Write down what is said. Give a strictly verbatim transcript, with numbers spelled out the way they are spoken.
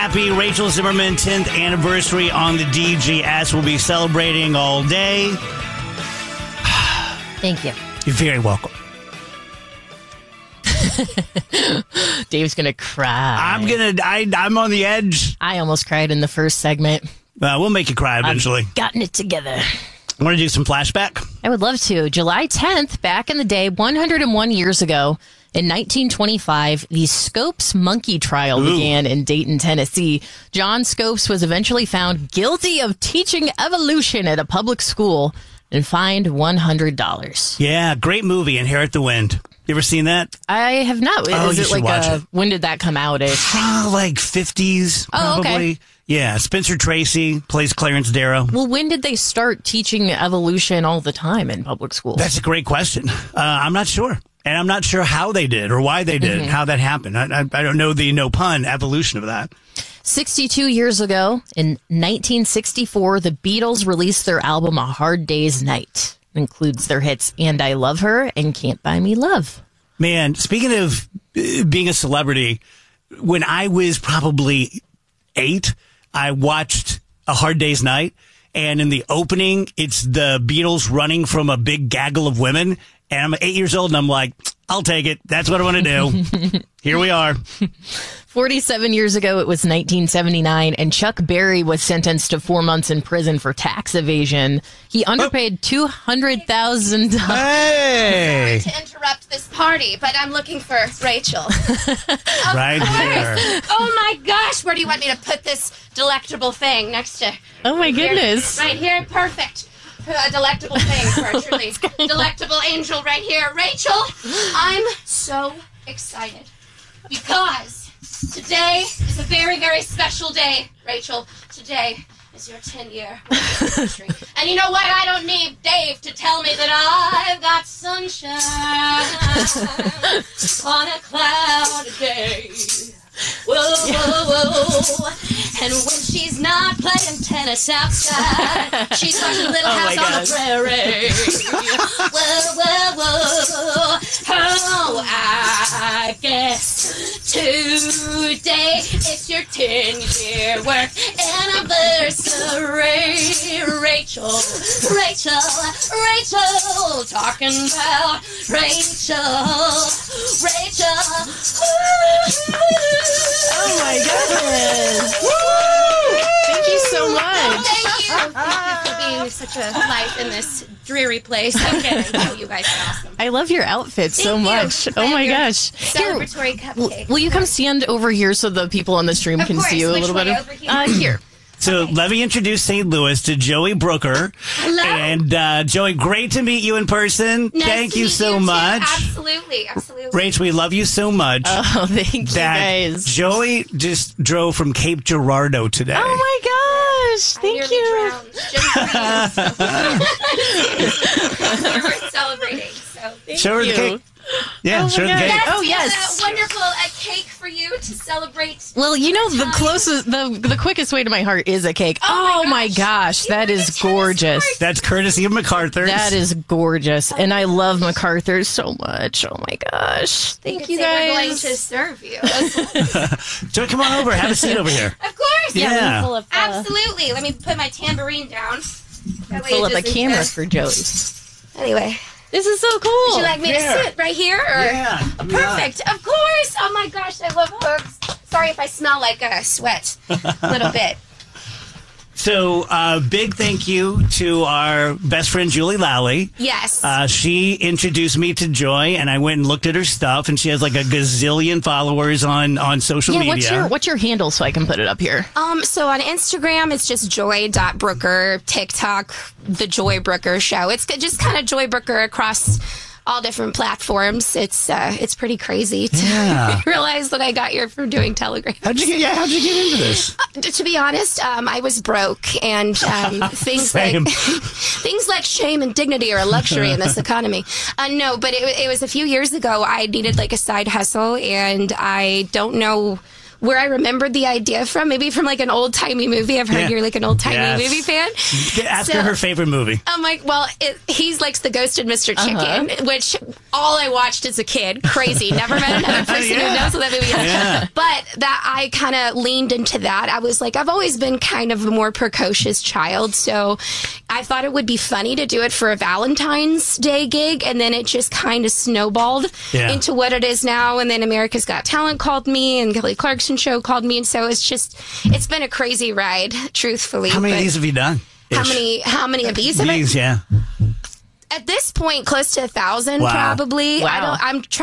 happy Rachel Zimmerman tenth anniversary on the D G S. We'll be celebrating all day. Thank you. You're very welcome. Dave's gonna cry. I'm gonna. I, I'm on the edge. I almost cried in the first segment. Uh, we'll make you cry eventually. I've gotten it together. Want to do some flashback? I would love to. July tenth, back in the day, one hundred one years ago, in nineteen twenty-five, the Scopes monkey trial Ooh. began in Dayton, Tennessee. John Scopes was eventually found guilty of teaching evolution at a public school and fined one hundred dollars. Yeah, great movie, Inherit the Wind. You ever seen that? I have not. Oh, Is you it should like watch a, it. when did that come out? Ish? Uh, like fifties, Oh, probably. okay. Yeah, Spencer Tracy plays Clarence Darrow. Well, when did they start teaching evolution all the time in public schools? That's a great question. Uh, I'm not sure. And I'm not sure how they did or why they did, Mm-hmm. how that happened. I, I, I don't know the no pun evolution of that. sixty-two years ago, in nineteen sixty-four, the Beatles released their album A Hard Day's Night. It includes their hits And I Love Her and Can't Buy Me Love. Man, speaking of uh, being a celebrity, when I was probably eight, I watched A Hard Day's Night. And in the opening, it's the Beatles running from a big gaggle of women. And I'm eight years old and I'm like, I'll take it. That's what I want to do. Here we are. forty-seven years ago, it was nineteen seventy-nine, and Chuck Berry was sentenced to four months in prison for tax evasion. He underpaid two hundred thousand dollars. Hey! To interrupt this party, but I'm looking for Rachel. Right here. Oh my gosh, where do you want me to put this delectable thing next to? Oh my here? goodness. Right here, perfect. A delectable thing for a truly delectable angel right here. Rachel, I'm so excited because today is a very, very special day, Rachel. Today is your ten-year anniversary. And you know what? I don't need Dave to tell me that I've got sunshine on a cloudy day. Whoa, whoa, whoa. And when she's not playing tennis outside, she's watching Little Oh my House on gosh. the Prairie. Whoa, whoa, whoa. Oh, I guess today is your ten-year work anniversary. Rachel, Rachel, Rachel, talking about Rachel, Rachel. Oh my goodness. Woo! Thank you so much. Thank you. Thank you for being such a light in this dreary place. I'm kidding. No, you guys are awesome. I love your outfit so Thank you. much. I Oh have my your gosh. Here, Celebratory will, cupcake. will you come stand over here so the people on the stream Of can course. see you a Which little way? bit? Over here? Uh, here. So let me introduce Saint Louis to Joey Brooker. Hello. And uh, Joey, great to meet you in person. Nice Thank to you meet so too. much. Absolutely, absolutely. Rach, we love you so much. Oh, thank you that guys. Joey just drove from Cape Girardeau today. Oh my gosh. I Thank nearly you. drowned just for you. We were celebrating, so. Thank Show her the you. cake. Yeah, Oh my show her the God. cake. Oh, we yes. have a wonderful a cake for you to celebrate. Well, you know, the Time. closest, the the quickest way to my heart is a cake. Oh Oh, my my gosh. gosh, You that were is the tennis gorgeous. court. That's courtesy of MacArthur's. That is gorgeous. And I love MacArthur so much. Oh my gosh. Thank you Say We're going guys. to serve you. Joey, come on over. Have a seat over here. Of course. Yeah. Full of, uh, Absolutely. Let me put my tambourine down. That way Pull it up a doesn't, camera uh, for Joey. Anyway, This is so cool. would you like me Here. to sit right here? Or? Yeah. Perfect. Of course. Oh my gosh, I love hugs. Sorry if I smell like a uh, sweat a little bit. So, uh, big thank you to our best friend, Julie Lally. Yes. Uh, she introduced me to Joy, and I went and looked at her stuff, and she has like a gazillion followers on, on social yeah, media. what's your what's your handle so I can put it up here? Um, so on Instagram, it's just joy.brooker. TikTok, The Joy Brooker Show. It's just kind of Joy Brooker across all different platforms. It's uh, it's pretty crazy to Yeah. realize that I got here from doing Telegram. How'd you get? Yeah, how'd you get into this? To be honest, um, I was broke, and um, things Same. like things like shame and dignity are a luxury in this economy. Uh, no, but it, it was a few years ago. I needed like a side hustle, and I don't know where I remembered the idea from, maybe from like an old timey movie. I've heard Yeah. you're like an old timey Yes. movie fan. Ask So- her her favorite movie. I'm like, well, it, he's like the Ghost of Mister Chicken, Uh-huh. which all I watched as a kid. Crazy. Never met another person Yeah. who knows what that movie is. Yeah. But that I kind of leaned into that. I was like, I've always been kind of a more precocious child, so I thought it would be funny to do it for a Valentine's Day gig, and then it just kind of snowballed Yeah. into what it is now. And then America's Got Talent called me, and Kelly Clarkson Show called me, and so it's just, it's been a crazy ride, truthfully. How many of But these have you done? How Ish. many? How many of these have I These, yeah. at this point, close to a thousand, Wow. probably. I Wow. don't. I'm trying.